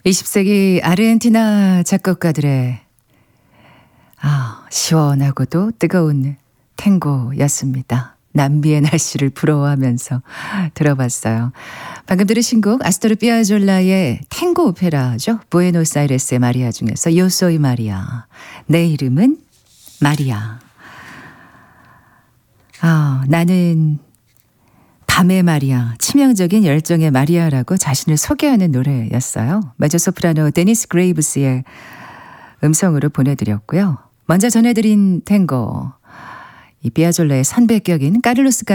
20세기 아르헨티나 작곡가들의 시원하고도 뜨거운 탱고였습니다. 남미의 날씨를 부러워하면서 들어봤어요. 방금 들으신 곡 아스토르 피아졸라의 탱고 오페라죠. 부에노스아이레스의 마리아 중에서 요 소이 마리아. 내 이름은 마리아. 나는 밤의 마리아, 치명적인 열정의 마리아라고 자신을 소개하는 노래였어요. 메조소프라노 데니스 그레이브스의 음성으로 보내드렸고요. 먼저 전해드린 탱고, 이 피아졸라의 선배격인 카를로스